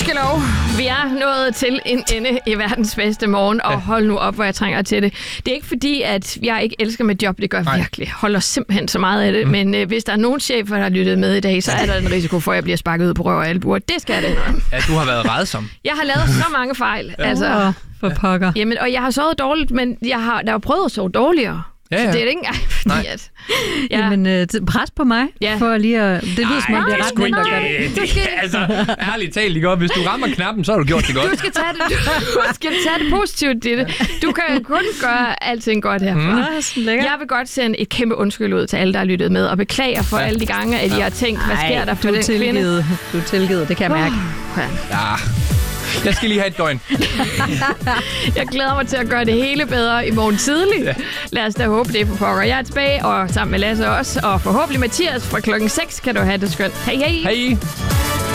Gudskelov, vi er nået til en ende i verdens bedste morgen, og hold nu op, hvor jeg trænger til det. Det er ikke fordi, at jeg ikke elsker mit job, det gør jeg virkelig. Holder simpelthen så meget af det, men hvis der er nogen chefer, der har lyttet med i dag, så er der en risiko for, at jeg bliver sparket ud på røv og albuer. Det skal jeg da indrømme. Ja, du har været rædsom. Jeg har lavet så mange fejl. Altså, for pokker. Jamen, og jeg har sovet dårligt, men der har prøvet at sove dårligere. Ja. Så det er det ikke engang, fordi at... Ja. Jamen, pres på mig, for lige at... Det lyder som om, det er ret nemt at gøre det. Altså, ærligt talt, ikke? Hvis du rammer knappen, så har du gjort det godt. Du skal tage det positivt, Ditte. Du kan kun gøre alting godt herfra. Jeg vil godt sende et kæmpe undskyld ud til alle, der har lyttet med, og beklager for alle de gange, at jeg har tænkt, hvad sker der for den kvinde? Du er tilgivet, det kan jeg mærke. Ja. Jeg skal lige have et døgn. Jeg glæder mig til at gøre det hele bedre i morgen tidlig. Ja. Lad os da håbe det for pokker. Jeg er tilbage, og sammen med Lasse også. Og forhåbentlig Mathias fra klokken 6 kan du have det skønt. Hej hej. Hej.